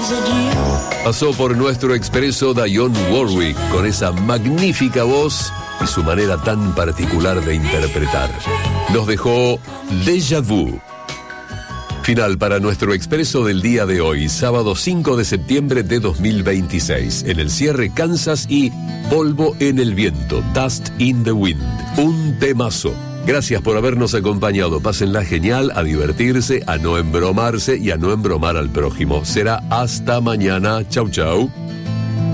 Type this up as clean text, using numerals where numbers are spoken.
Pasó por nuestro expreso Dionne Warwick con esa magnífica voz y su manera tan particular de interpretar. Nos dejó Déjà Vu. Final para nuestro expreso del día de hoy, sábado 5 de septiembre de 2026. En el cierre, Kansas y Polvo en el viento, Dust in the Wind. Un temazo. Gracias por habernos acompañado. Pásenla genial, a divertirse, a no embromarse y a no embromar al prójimo. Será hasta mañana. Chau, chau.